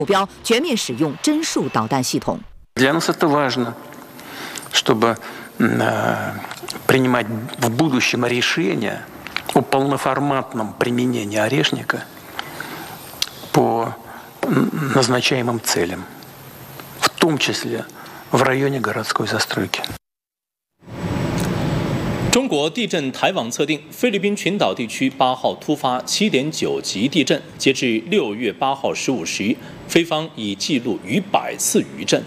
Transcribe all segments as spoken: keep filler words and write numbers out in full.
目标全面使用针数导弹系统。 Для нас это важно, чтобы принимать в будущем решения о полноформатном применении орешника по назначаемым целям, в том числе в районе городской застройки. 中国地震台网测定，菲律宾群岛地区八号突发 七点九 级地震，截至六月八号十五时，菲方已记录逾百次余震。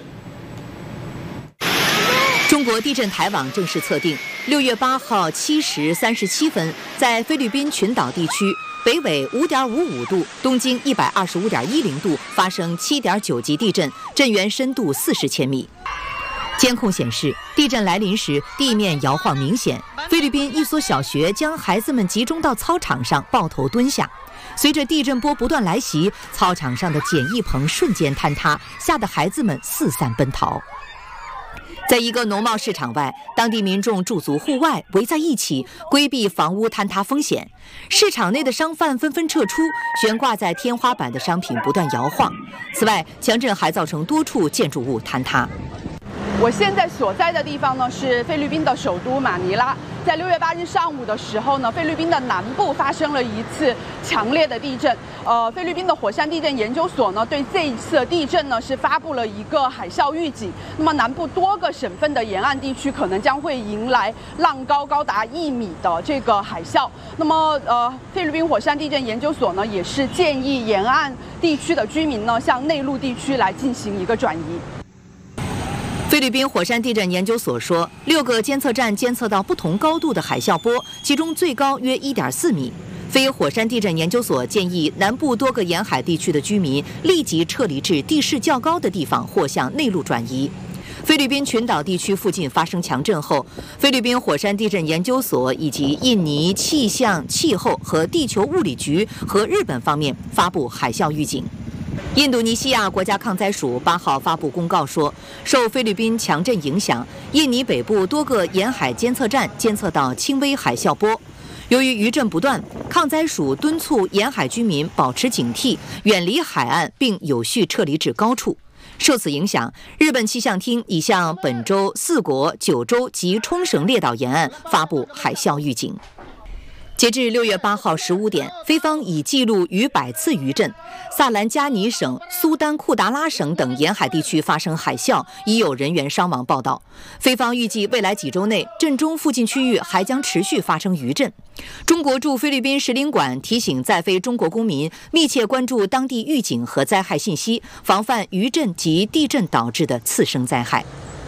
中国地震台网正式测定，六月八号七时三十七分，在菲律宾群岛地区北纬 五点五五度、东经 一百二十五点一零度发生 七点九 级地震，震源深度四十千米。监控显示，地震来临时地面摇晃明显。菲律宾一所小学将孩子们集中到操场上抱头蹲下。随着地震波不断来袭，操场上的简易棚瞬间坍塌，吓得孩子们四散奔逃。在一个农贸市场外，当地民众驻足户外，围在一起，规避房屋坍塌风险。市场内的商贩纷纷撤出，悬挂在天花板的商品不断摇晃。此外，强震还造成多处建筑物坍塌。 我现在所在的地方呢是菲律宾的首都马尼拉。在六月八日上午的时候呢，菲律宾的南部发生了一次强烈的地震。呃，菲律宾的火山地震研究所呢对这一次地震呢是发布了一个海啸预警。那么南部多个省份的沿岸地区可能将会迎来浪高高达一米的这个海啸。那么呃，菲律宾火山地震研究所呢也是建议沿岸地区的居民呢向内陆地区来进行一个转移。 菲律宾火山地震研究所说，六个监测站监测到不同高度的海啸波，其中最高约 一点四米。非火山地震研究所建议南部多个沿海地区的居民立即撤离至地势较高的地方或向内陆转移。菲律宾群岛地区附近发生强震后，菲律宾火山地震研究所以及印尼气象、气候和地球物理局和日本方面发布海啸预警。印度尼西亚国家抗灾署八号发布公告说，受菲律宾强震影响，印尼北部多个沿海监测站监测到轻微海啸波。由于余震不断，抗灾署敦促沿海居民保持警惕，远离海岸，并有序撤离至高处。受此影响，日本气象厅已向本州四国、九州及冲绳列岛沿岸发布海啸预警。截至六月八号十五点，菲方已记录逾百次余震，萨兰加尼省、苏丹库达拉省等沿海地区发生海啸，已有人员伤亡报道。菲方预计未来几周内，震中附近区域还将持续发生余震。中国驻菲律宾使领馆提醒在菲中国公民密切关注当地预警和灾害信息，防范余震及地震导致的次生灾害。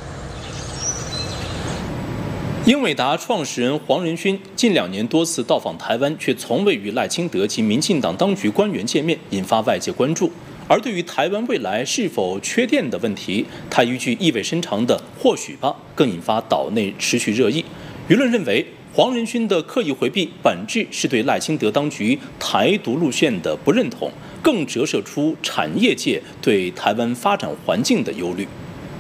英伟达创始人黄仁勋近两年多次到访台湾，却从未与赖清德及民进党当局官员见面，引发外界关注。而对于台湾未来是否缺电的问题，他一句意味深长的“或许吧”更引发岛内持续热议。舆论认为，黄仁勋的刻意回避，本质是对赖清德当局台独路线的不认同，更折射出产业界对台湾发展环境的忧虑。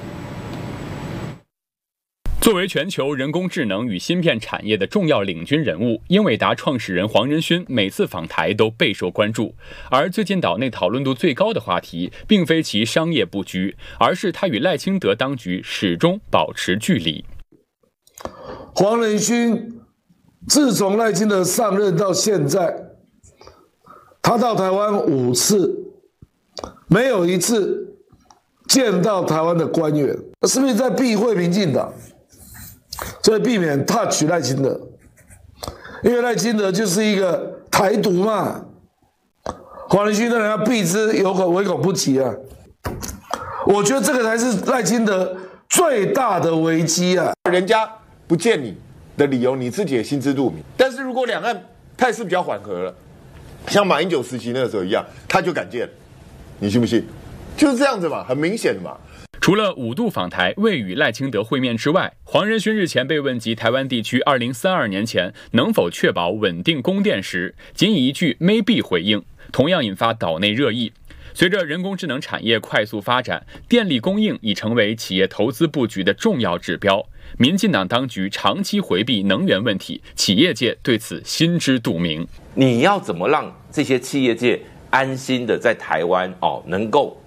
作为全球人工智能与芯片产业的重要领军人物，英伟达创始人黄仁勋每次访台都备受关注。而最近岛内讨论度最高的话题，并非其商业布局，而是他与赖清德当局始终保持距离。 黄仁勋自从赖清德上任到现在，他到台湾五次，没有一次见到台湾的官员，是不是在避讳民进党？所以避免 touch 赖清德，因为赖清德就是一个台独嘛，黄仁勋当然要避之有口唯恐不及啊。我觉得这个才是赖清德最大的危机啊。 人家不见你的理由，你自己也心知肚明。但是如果两岸态势比较缓和了，像马英九时期那个时候一样，他就敢见，你信不信？就是这样子嘛，很明显嘛。 除了五度访台未与赖清德会面之外，黄仁勋日前被问及台湾地区二零三二年前能否确保稳定供电时，仅以一句 maybe 回应，同样引发岛内热议。随着人工智能产业快速发展，电力供应已成为企业投资布局的重要指标。民进党当局长期回避能源问题，企业界对此心知肚明。 你要怎么让这些企业界安心的在台湾哦能够